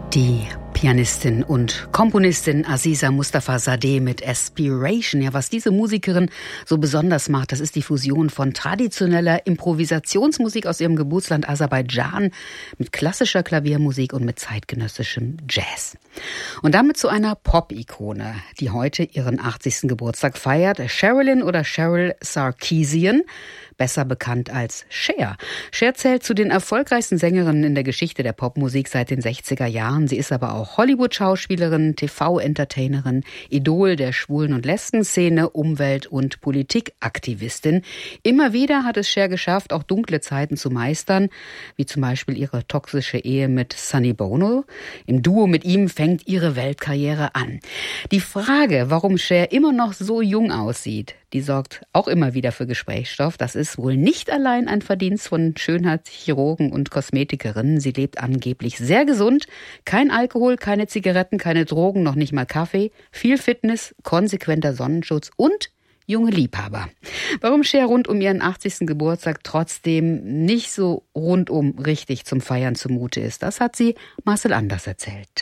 Die Pianistin und Komponistin Aziza Mustafa Sadeh mit Aspiration. Ja, was diese Musikerin so besonders macht, das ist die Fusion von traditioneller Improvisationsmusik aus ihrem Geburtsland Aserbaidschan mit klassischer Klaviermusik und mit zeitgenössischem Jazz. Und damit zu einer Pop-Ikone, die heute ihren 80. Geburtstag feiert. Sherilyn oder Cheryl Sarkeesian, besser bekannt als Cher. Cher zählt zu den erfolgreichsten Sängerinnen in der Geschichte der Popmusik seit den 60er Jahren. Sie ist aber auch Hollywood-Schauspielerin, TV-Entertainerin, Idol der Schwulen- und Lesben-Szene, Umwelt- und Politikaktivistin. Immer wieder hat es Cher geschafft, auch dunkle Zeiten zu meistern, wie zum Beispiel ihre toxische Ehe mit Sonny Bono. Im Duo mit ihm fängt ihre Weltkarriere an. Die Frage, warum Cher immer noch so jung aussieht, die sorgt auch immer wieder für Gesprächsstoff. Das ist wohl nicht allein ein Verdienst von Schönheitschirurgen und Kosmetikerinnen. Sie lebt angeblich sehr gesund. Kein Alkohol, keine Zigaretten, keine Drogen, noch nicht mal Kaffee. Viel Fitness, konsequenter Sonnenschutz und junge Liebhaber. Warum Cher rund um ihren 80. Geburtstag trotzdem nicht so rundum richtig zum Feiern zumute ist, das hat sie Marcel Anders erzählt.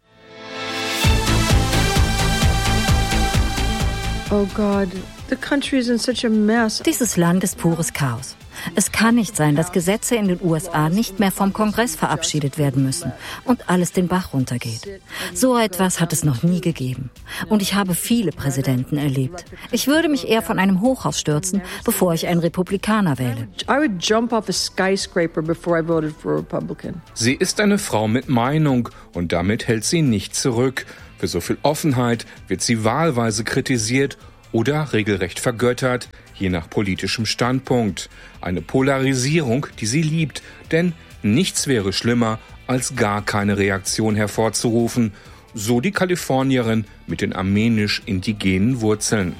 Oh God, the country is in such a mess. Dieses Land ist pures Chaos. Es kann nicht sein, dass Gesetze in den USA nicht mehr vom Kongress verabschiedet werden müssen und alles den Bach runtergeht. So etwas hat es noch nie gegeben. Und ich habe viele Präsidenten erlebt. Ich würde mich eher von einem Hochhaus stürzen, bevor ich einen Republikaner wähle. I would jump off a skyscraper before I voted for a Republican. Sie ist eine Frau mit Meinung und damit hält sie nicht zurück. Für so viel Offenheit wird sie wahlweise kritisiert oder regelrecht vergöttert, je nach politischem Standpunkt. Eine Polarisierung, die sie liebt, denn nichts wäre schlimmer, als gar keine Reaktion hervorzurufen, so die Kalifornierin mit den armenisch-indigenen Wurzeln.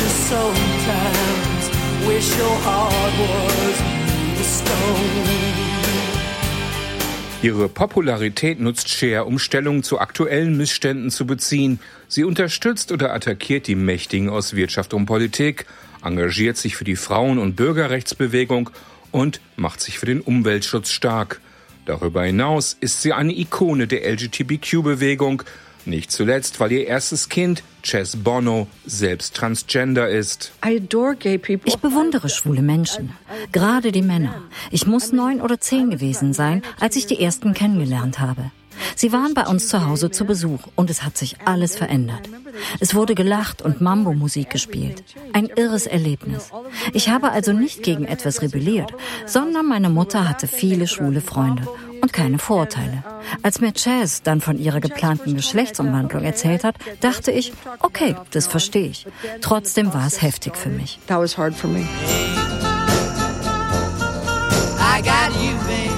Ihre Popularität nutzt Cher, um Stellung zu aktuellen Missständen zu beziehen. Sie unterstützt oder attackiert die Mächtigen aus Wirtschaft und Politik, engagiert sich für die Frauen- und Bürgerrechtsbewegung und macht sich für den Umweltschutz stark. Darüber hinaus ist sie eine Ikone der LGBTQ-Bewegung, nicht zuletzt, weil ihr erstes Kind, Chess Bono, selbst transgender ist. Ich bewundere schwule Menschen, gerade die Männer. Ich muss 9 oder 10 gewesen sein, als ich die ersten kennengelernt habe. Sie waren bei uns zu Hause zu Besuch und es hat sich alles verändert. Es wurde gelacht und Mambo-Musik gespielt. Ein irres Erlebnis. Ich habe also nicht gegen etwas rebelliert, sondern meine Mutter hatte viele schwule Freunde und keine Vorurteile. Als mir Chaz dann von ihrer geplanten Geschlechtsumwandlung erzählt hat, dachte ich, okay, das verstehe ich. Trotzdem war es heftig für mich. That was hard for me. I got you, babe.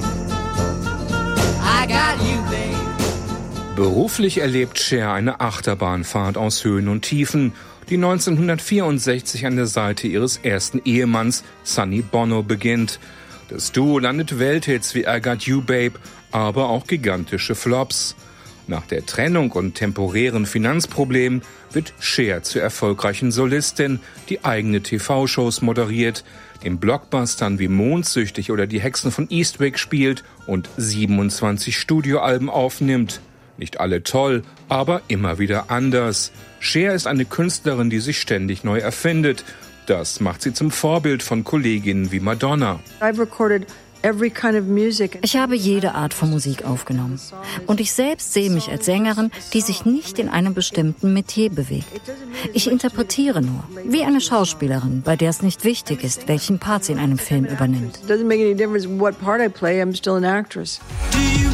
I got you, babe. Beruflich erlebt Cher eine Achterbahnfahrt aus Höhen und Tiefen, die 1964 an der Seite ihres ersten Ehemanns Sonny Bono beginnt. Das Duo landet Welthits wie I Got You, Babe, aber auch gigantische Flops. Nach der Trennung und temporären Finanzproblemen wird Cher zur erfolgreichen Solistin, die eigene TV-Shows moderiert, in Blockbustern wie Mondsüchtig oder Die Hexen von Eastwick spielt und 27 Studioalben aufnimmt. Nicht alle toll, aber immer wieder anders. Cher ist eine Künstlerin, die sich ständig neu erfindet. Das macht sie zum Vorbild von Kolleginnen wie Madonna. Ich habe jede Art von Musik aufgenommen. Und ich selbst sehe mich als Sängerin, die sich nicht in einem bestimmten Metier bewegt. Ich interpretiere nur, wie eine Schauspielerin, bei der es nicht wichtig ist, welchen Part sie in einem Film übernimmt. It doesn't make any difference what part I play, I'm still an actress. Do you